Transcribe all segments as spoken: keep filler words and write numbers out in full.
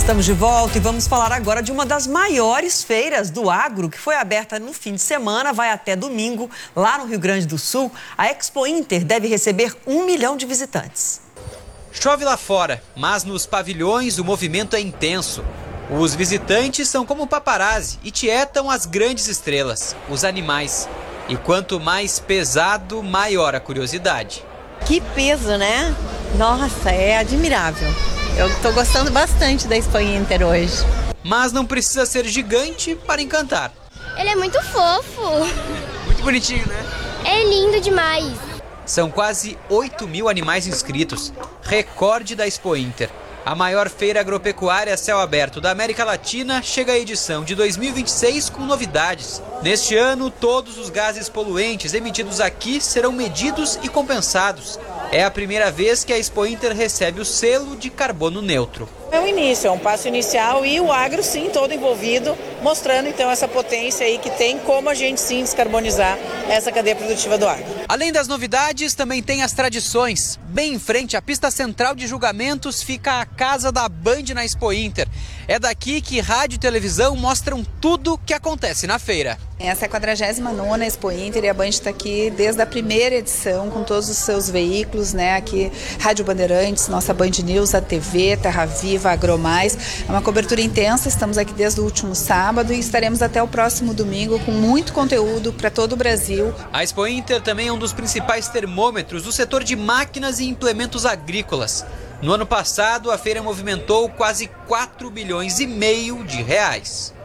Estamos de volta e vamos falar agora de uma das maiores feiras do agro, que foi aberta no fim de semana, vai até domingo, lá no Rio Grande do Sul. A Expo Inter deve receber um milhão de visitantes. Chove lá fora, mas nos pavilhões o movimento é intenso. Os visitantes são como paparazzi e tietam as grandes estrelas, os animais. E quanto mais pesado, maior a curiosidade. Que peso, né? Nossa, é admirável. Eu estou gostando bastante da Expo Inter hoje. Mas não precisa ser gigante para encantar. Ele é muito fofo. Muito bonitinho, né? É lindo demais. São quase oito mil animais inscritos, recorde da Expo Inter. A maior feira agropecuária a céu aberto da América Latina chega à edição de dois mil e vinte e seis com novidades. Neste ano, todos os gases poluentes emitidos aqui serão medidos e compensados. É a primeira vez que a Expo Inter recebe o selo de carbono neutro. É o início, é um passo inicial e o agro sim todo envolvido, mostrando então essa potência aí que tem como a gente sim descarbonizar essa cadeia produtiva do agro. Além das novidades, também tem as tradições. Bem em frente à pista central de julgamentos fica a casa da Band na Expo Inter. É daqui que rádio e televisão mostram tudo o que acontece na feira. Essa é a quadragésima nona Expo Inter e a Band está aqui desde a primeira edição com todos os seus veículos, né? Aqui Rádio Bandeirantes, nossa Band News, a T V, Terra Viva, Agromais. É uma cobertura intensa, estamos aqui desde o último sábado e estaremos até o próximo domingo com muito conteúdo para todo o Brasil. A Expo Inter também é um dos principais termômetros do setor de máquinas e implementos agrícolas. No ano passado, a feira movimentou quase quatro bilhões e meio de reais.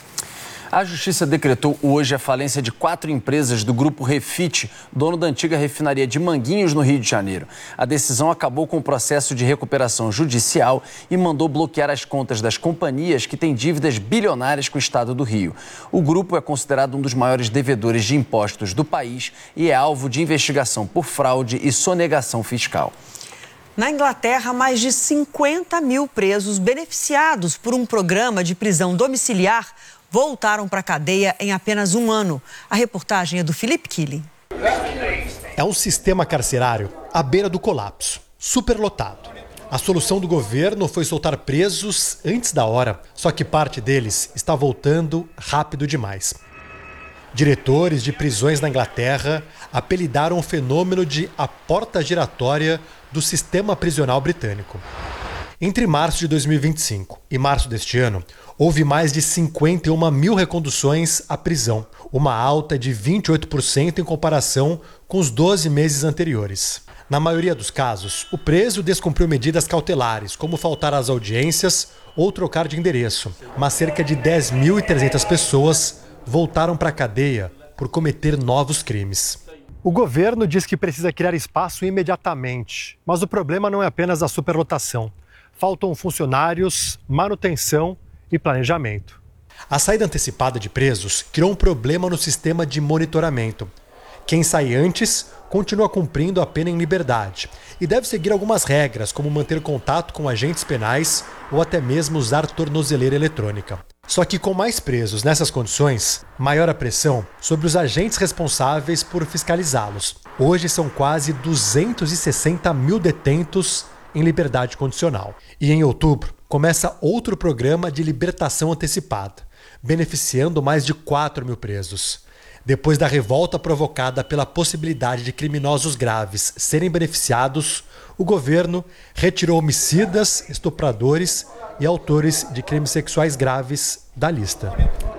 A Justiça decretou hoje a falência de quatro empresas do Grupo Refit, dono da antiga refinaria de Manguinhos, no Rio de Janeiro. A decisão acabou com o processo de recuperação judicial e mandou bloquear as contas das companhias que têm dívidas bilionárias com o Estado do Rio. O grupo é considerado um dos maiores devedores de impostos do país e é alvo de investigação por fraude e sonegação fiscal. Na Inglaterra, mais de cinquenta mil presos beneficiados por um programa de prisão domiciliar voltaram para a cadeia em apenas um ano. A reportagem é do Felipe Killing. É um sistema carcerário à beira do colapso, superlotado. A solução do governo foi soltar presos antes da hora, só que parte deles está voltando rápido demais. Diretores de prisões na Inglaterra apelidaram o fenômeno de a porta giratória do sistema prisional britânico. Entre março de dois mil e vinte e cinco e março deste ano, houve mais de cinquenta e uma mil reconduções à prisão, uma alta de vinte e oito por cento em comparação com os doze meses anteriores. Na maioria dos casos, o preso descumpriu medidas cautelares, como faltar às audiências ou trocar de endereço, mas cerca de dez mil e trezentas pessoas voltaram para a cadeia por cometer novos crimes. O governo diz que precisa criar espaço imediatamente, mas o problema não é apenas a superlotação. Faltam funcionários, manutenção e planejamento. A saída antecipada de presos criou um problema no sistema de monitoramento. Quem sai antes continua cumprindo a pena em liberdade e deve seguir algumas regras, como manter contato com agentes penais ou até mesmo usar tornozeleira eletrônica. Só que com mais presos nessas condições, maior a pressão sobre os agentes responsáveis por fiscalizá-los. Hoje são quase duzentos e sessenta mil detentos em liberdade condicional. E em outubro, começa outro programa de libertação antecipada, beneficiando mais de quatro mil presos. Depois da revolta provocada pela possibilidade de criminosos graves serem beneficiados, o governo retirou homicidas, estupradores e autores de crimes sexuais graves da lista.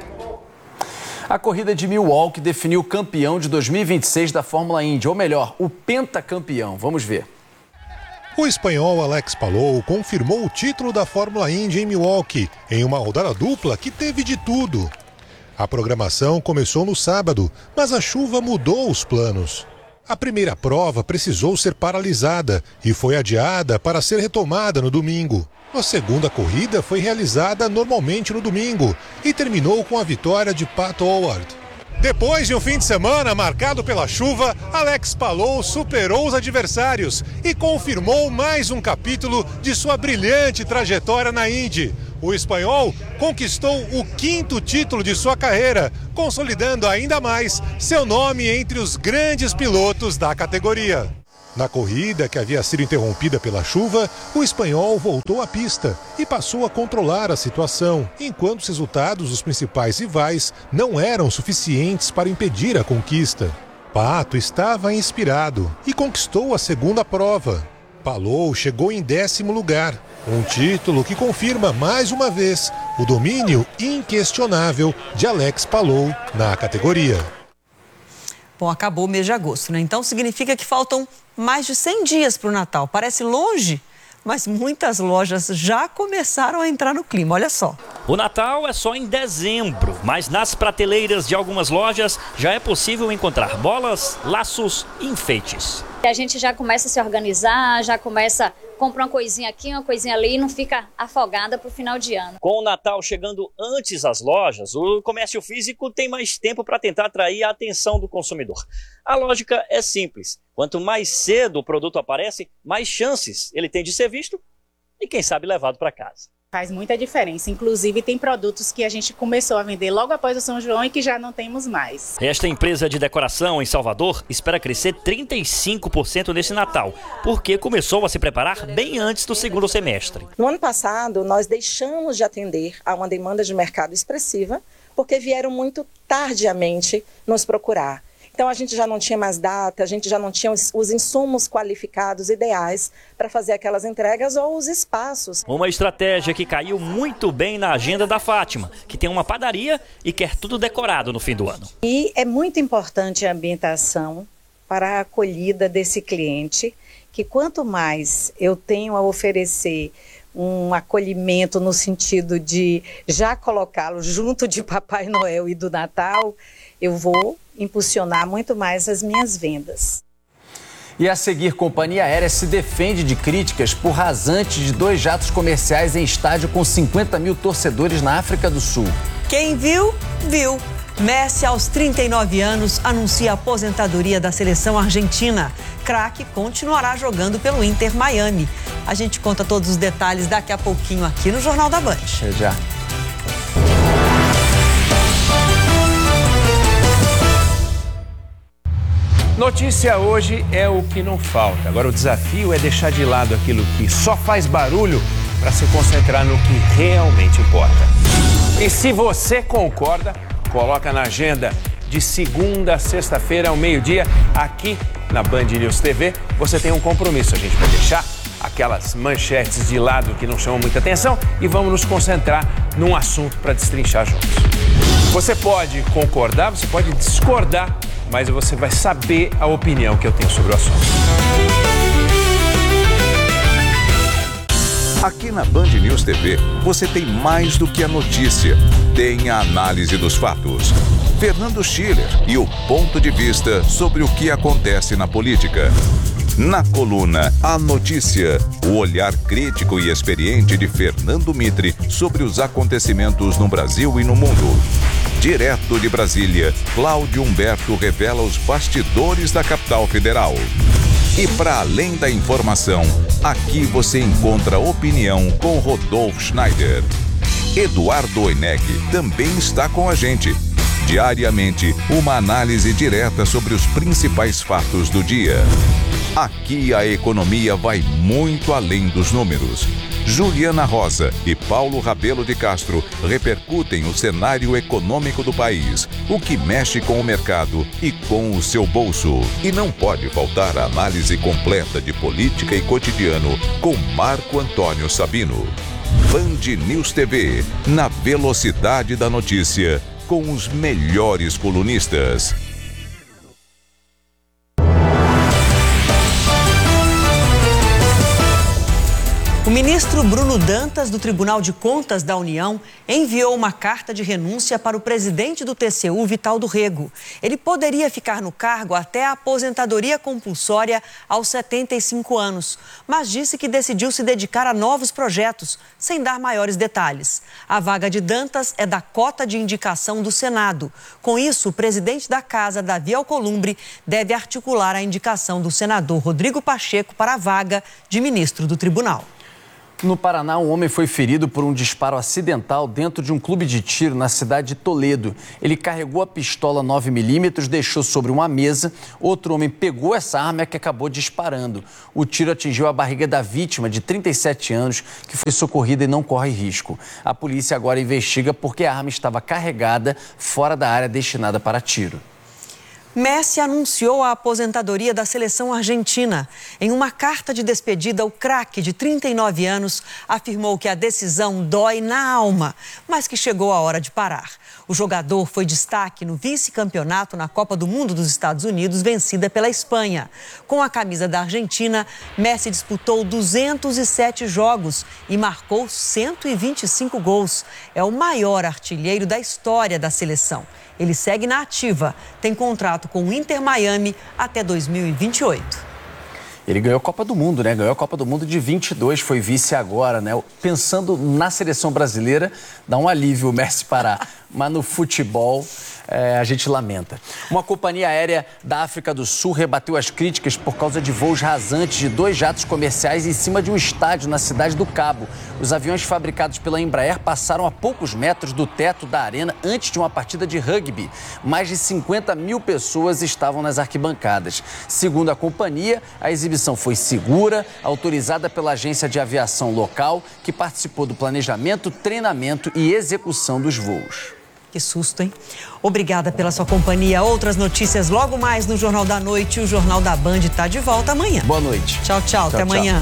A corrida de Milwaukee definiu o campeão de dois mil e vinte e seis da Fórmula Indy, ou melhor, o pentacampeão. Vamos ver. O espanhol Alex Palou confirmou o título da Fórmula Indy em Milwaukee, em uma rodada dupla que teve de tudo. A programação começou no sábado, mas a chuva mudou os planos. A primeira prova precisou ser paralisada e foi adiada para ser retomada no domingo. A segunda corrida foi realizada normalmente no domingo e terminou com a vitória de Pato O'Ward. Depois de um fim de semana marcado pela chuva, Alex Palou superou os adversários e confirmou mais um capítulo de sua brilhante trajetória na Indy. O espanhol conquistou o quinto título de sua carreira, consolidando ainda mais seu nome entre os grandes pilotos da categoria. Na corrida, que havia sido interrompida pela chuva, o espanhol voltou à pista e passou a controlar a situação, enquanto os resultados dos principais rivais não eram suficientes para impedir a conquista. Pato estava inspirado e conquistou a segunda prova. Palou chegou em décimo lugar, um título que confirma mais uma vez o domínio inquestionável de Alex Palou na categoria. Bom, acabou o mês de agosto, né? Então significa que faltam mais de cem dias para o Natal. Parece longe, mas muitas lojas já começaram a entrar no clima, olha só. O Natal é só em dezembro, mas nas prateleiras de algumas lojas já é possível encontrar bolas, laços e enfeites. A gente já começa a se organizar, já começa a comprar uma coisinha aqui, uma coisinha ali e não fica afogada para o final de ano. Com o Natal chegando antes às lojas, o comércio físico tem mais tempo para tentar atrair a atenção do consumidor. A lógica é simples. Quanto mais cedo o produto aparece, mais chances ele tem de ser visto e, quem sabe, levado para casa. Faz muita diferença. Inclusive, tem produtos que a gente começou a vender logo após o São João e que já não temos mais. Esta empresa de decoração em Salvador espera crescer trinta e cinco por cento nesse Natal, porque começou a se preparar bem antes do segundo semestre. No ano passado, nós deixamos de atender a uma demanda de mercado expressiva, porque vieram muito tardiamente nos procurar. Então a gente já não tinha mais data, a gente já não tinha os, os insumos qualificados ideais para fazer aquelas entregas ou os espaços. Uma estratégia que caiu muito bem na agenda da Fátima, que tem uma padaria e quer tudo decorado no fim do ano. E é muito importante a ambientação para a acolhida desse cliente, que quanto mais eu tenho a oferecer um acolhimento no sentido de já colocá-lo junto de Papai Noel e do Natal, eu vou impulsionar muito mais as minhas vendas. E a seguir, companhia aérea se defende de críticas por rasante de dois jatos comerciais em estádio com cinquenta mil torcedores na África do Sul. Quem viu, viu. Messi, aos trinta e nove anos, anuncia a aposentadoria da seleção argentina. Craque continuará jogando pelo Inter Miami. A gente conta todos os detalhes daqui a pouquinho aqui no Jornal da Band. É já. Notícia hoje é o que não falta. Agora o desafio é deixar de lado aquilo que só faz barulho para se concentrar no que realmente importa. E se você concorda, coloca na agenda de segunda a sexta-feira ao meio-dia, aqui na Band News T V. Você tem um compromisso, a gente vai deixar aquelas manchetes de lado que não chamam muita atenção e vamos nos concentrar num assunto para destrinchar juntos. Você pode concordar, você pode discordar, mas você vai saber a opinião que eu tenho sobre o assunto. Aqui na Band News T V, você tem mais do que a notícia. Tem a análise dos fatos. Fernando Schiller e o ponto de vista sobre o que acontece na política. Na coluna A Notícia, o olhar crítico e experiente de Fernando Mitre sobre os acontecimentos no Brasil e no mundo. Direto de Brasília, Cláudio Humberto revela os bastidores da capital federal. E para além da informação, aqui você encontra opinião com Rodolfo Schneider. Eduardo Oineg também está com a gente. Diariamente, uma análise direta sobre os principais fatos do dia. Aqui a economia vai muito além dos números. Juliana Rosa e Paulo Rabelo de Castro repercutem o cenário econômico do país, o que mexe com o mercado e com o seu bolso. E não pode faltar a análise completa de política e cotidiano com Marco Antônio Sabino. Band News T V, na velocidade da notícia, com os melhores colunistas. O ministro Bruno Dantas, do Tribunal de Contas da União, enviou uma carta de renúncia para o presidente do T C U, Vital do Rego. Ele poderia ficar no cargo até a aposentadoria compulsória aos setenta e cinco anos, mas disse que decidiu se dedicar a novos projetos, sem dar maiores detalhes. A vaga de Dantas é da cota de indicação do Senado. Com isso, o presidente da Casa, Davi Alcolumbre, deve articular a indicação do senador Rodrigo Pacheco para a vaga de ministro do Tribunal. No Paraná, um homem foi ferido por um disparo acidental dentro de um clube de tiro na cidade de Toledo. Ele carregou a pistola nove milímetros, deixou sobre uma mesa. Outro homem pegou essa arma que acabou disparando. O tiro atingiu a barriga da vítima, de trinta e sete anos, que foi socorrida e não corre risco. A polícia agora investiga porque a arma estava carregada fora da área destinada para tiro. Messi anunciou a aposentadoria da seleção argentina. Em uma carta de despedida, o craque de trinta e nove anos afirmou que a decisão dói na alma, mas que chegou a hora de parar. O jogador foi destaque no vice-campeonato na Copa do Mundo dos Estados Unidos, vencida pela Espanha. Com a camisa da Argentina, Messi disputou duzentos e sete jogos e marcou cento e vinte e cinco gols. É o maior artilheiro da história da seleção. Ele segue na ativa, tem contrato com o Inter Miami até dois mil e vinte e oito. Ele ganhou a Copa do Mundo, né? Ganhou a Copa do Mundo de vinte e dois, foi vice agora, né? Pensando na seleção brasileira, dá um alívio o Messi parar. Mas no futebol, é, a gente lamenta. Uma companhia aérea da África do Sul rebateu as críticas por causa de voos rasantes de dois jatos comerciais em cima de um estádio na cidade do Cabo. Os aviões fabricados pela Embraer passaram a poucos metros do teto da arena antes de uma partida de rugby. Mais de cinquenta mil pessoas estavam nas arquibancadas. Segundo a companhia, a exibição foi segura, autorizada pela agência de aviação local, que participou do planejamento, treinamento e execução dos voos. Que susto, hein? Obrigada pela sua companhia. Outras notícias logo mais no Jornal da Noite. O Jornal da Band está de volta amanhã. Boa noite. Tchau, tchau. tchau Até tchau. amanhã.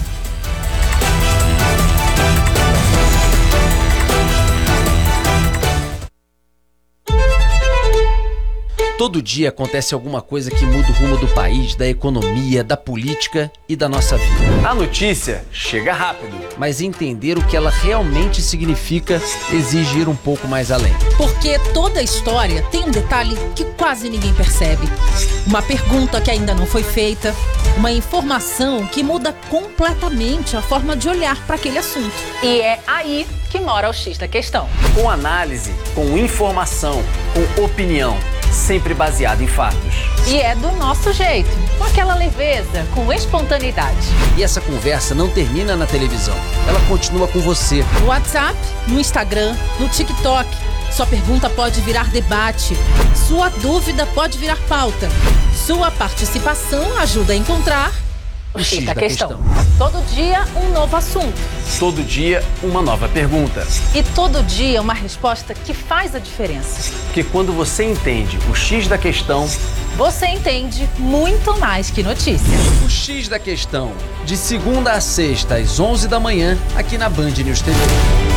Todo dia acontece alguma coisa que muda o rumo do país, da economia, da política e da nossa vida. A notícia chega rápido, mas entender o que ela realmente significa exige ir um pouco mais além. Porque toda história tem um detalhe que quase ninguém percebe. Uma pergunta que ainda não foi feita, uma informação que muda completamente a forma de olhar para aquele assunto. E é aí que mora o X da questão. Com análise, com informação, com opinião. Sempre baseado em fatos. E é do nosso jeito, com aquela leveza, com espontaneidade. E essa conversa não termina na televisão, ela continua com você. No WhatsApp, no Instagram, no TikTok. Sua pergunta pode virar debate, sua dúvida pode virar pauta. Sua participação ajuda a encontrar o X da questão. Todo dia, um novo assunto. Todo dia, uma nova pergunta. E todo dia, uma resposta que faz a diferença. Porque quando você entende o X da questão, você entende muito mais que notícia. O X da questão, de segunda a sexta, às onze da manhã, aqui na Band News T V.